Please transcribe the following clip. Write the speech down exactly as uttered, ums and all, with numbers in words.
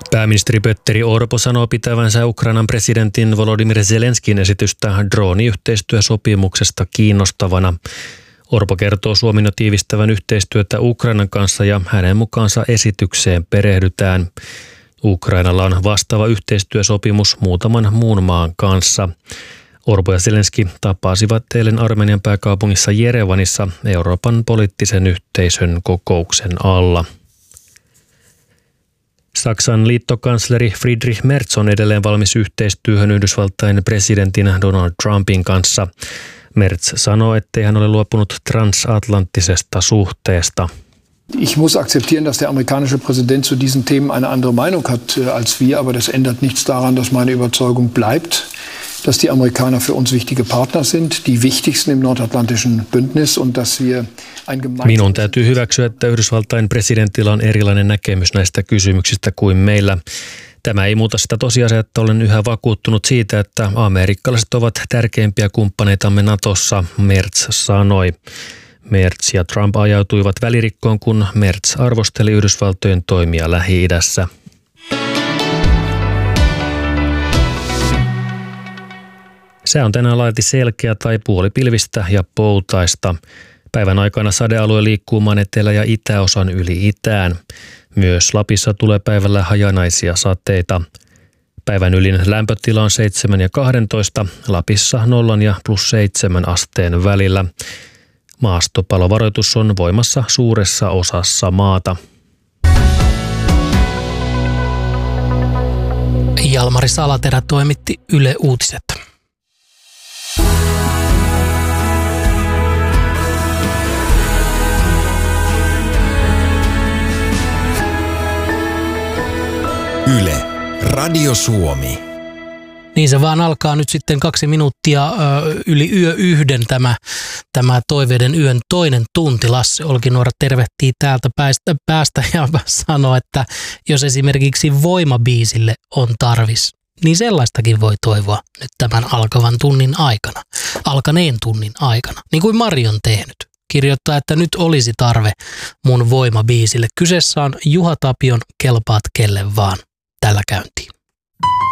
Pääministeri Petteri Orpo sanoo pitävänsä Ukrainan presidentin Volodymyr Zelenskin esitystä drooniyhteistyösopimuksesta kiinnostavana. Orpo kertoo Suomen jo tiivistävän yhteistyötä Ukrainan kanssa ja hänen mukaansa esitykseen perehdytään. Ukrainalla on vastaava yhteistyösopimus muutaman muun maan kanssa. Orpo ja Zelenski tapasivat eilen Armenian pääkaupungissa Jerevanissa Euroopan poliittisen yhteisön kokouksen alla. Saksan liittokansleri Friedrich Merz on edelleen valmis yhteistyöhön Yhdysvaltain presidentin Donald Trumpin kanssa. Merz sanoo, ettei hän ole luopunut transatlanttisesta suhteesta. Ich muss akzeptieren, dass der amerikanische Präsident zu diesen Themen eine andere Meinung hat als wir, aber das ändert nichts daran, dass meine Überzeugung bleibt, dass die Amerikaner für uns wichtige Partner sind, die wichtigsten im nordatlantischen Bündnis und dass wir ein gemeinsames... Minun täytyy hyväksyä, että Yhdysvaltain presidentillä on erilainen näkemys näistä kysymyksistä kuin meillä. Tämä ei muuta sitä tosiasiaa, että olen yhä vakuuttunut siitä, että amerikkalaiset ovat tärkeimpiä kumppaneitamme Natossa, Merz sanoi. Merz ja Trump ajautuivat välirikkoon, kun Merz arvosteli Yhdysvaltojen toimia Lähi-idässä. Sää on tänään laajalti selkeä tai puolipilvistä ja poutaista. Päivän aikana sadealue liikkuu maan etelä- ja itäosan yli itään. Myös Lapissa tulee päivällä hajanaisia sateita. Päivän ylin lämpötila on seitsemän ja kaksitoista, Lapissa nollan ja plus seitsemän asteen välillä. Maastopalovaroitus on voimassa suuressa osassa maata. Jalmari Salaterä toimitti Yle Uutiset. Yle, Radio Suomi. Niin se vaan alkaa nyt sitten kaksi minuuttia ö, yli yö yhden tämä, tämä Toiveiden yön toinen tunti. Lasse Olkinuora tervehtii täältä päästä, päästä ja sanoo, että jos esimerkiksi Voima-biisille on tarvis, niin sellaistakin voi toivoa nyt tämän alkavan tunnin aikana, alkaneen tunnin aikana, niin kuin Mari on tehnyt. Kirjoittaa, että nyt olisi tarve mun Voima-biisille. Kyseessä on Juha Tapion Kelpaat kelle vaan. Tällä käyntiin.